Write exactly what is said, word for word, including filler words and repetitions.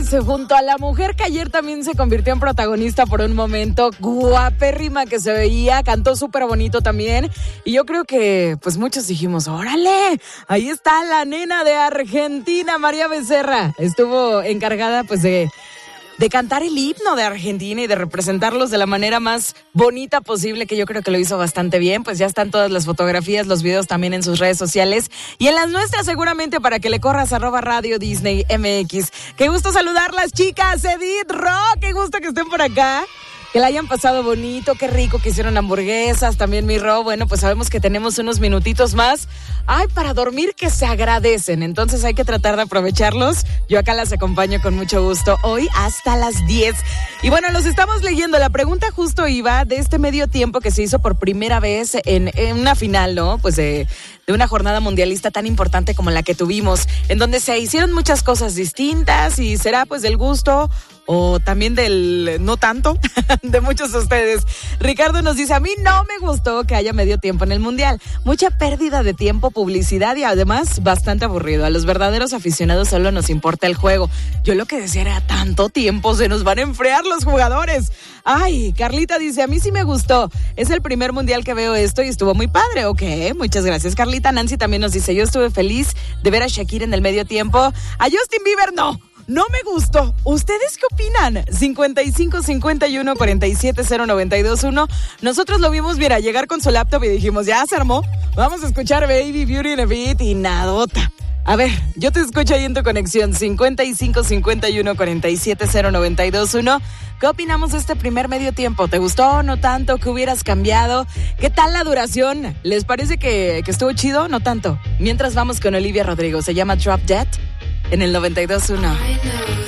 Pues junto a la mujer que ayer también se convirtió en protagonista por un momento, guapérrima que se veía, cantó súper bonito también. Y yo creo que pues muchos dijimos, órale, ahí está la nena de Argentina, María Becerra. Estuvo encargada pues de... de cantar el himno de Argentina y de representarlos de la manera más bonita posible, que yo creo que lo hizo bastante bien. Pues ya están todas las fotografías, los videos también en sus redes sociales y en las nuestras seguramente para que le corras arroba Radio Disney M X. Qué gusto saludarlas, chicas. Edith, Ro, qué gusto que estén por acá. Que la hayan pasado bonito, qué rico que hicieron hamburguesas, también mi Ro. Bueno, pues sabemos que tenemos unos minutitos más. Ay, para dormir que se agradecen, entonces hay que tratar de aprovecharlos. Yo acá las acompaño con mucho gusto hoy hasta las diez. Y bueno, los estamos leyendo. La pregunta justo iba de este medio tiempo que se hizo por primera vez en, en una final, ¿no? Pues de, de una jornada mundialista tan importante como la que tuvimos, en donde se hicieron muchas cosas distintas y será pues del gusto o también del no tanto de muchos de ustedes. Ricardo nos dice, a mí no me gustó que haya medio tiempo en el Mundial. Mucha pérdida de tiempo, publicidad y además bastante aburrido. A los verdaderos aficionados solo nos importa el juego. Yo lo que decía era, tanto tiempo, se nos van a enfriar los jugadores. Ay, Carlita dice, a mí sí me gustó. Es el primer Mundial que veo esto y estuvo muy padre. Ok, muchas gracias, Carlita. Nancy también nos dice, yo estuve feliz de ver a Shakira en el medio tiempo. A Justin Bieber no. No me gustó. ¿Ustedes qué opinan? cincuenta y cinco, cincuenta y uno, cuarenta y siete, cero, noventa y dos, uno. Nosotros lo vimos, mira, llegar con su laptop y dijimos, ya se armó. Vamos a escuchar Baby Beauty in a Beat y nadota. A ver, yo te escucho ahí en tu conexión. cincuenta y cinco, cincuenta y uno, cuarenta y siete, cero, noventa y dos, uno. ¿Qué opinamos de este primer medio tiempo? ¿Te gustó? ¿No tanto? ¿Qué hubieras cambiado? ¿Qué tal la duración? ¿Les parece que, que estuvo chido? No tanto. Mientras vamos con Olivia Rodrigo. Se llama Drop Dead en el noventa y dos, uno.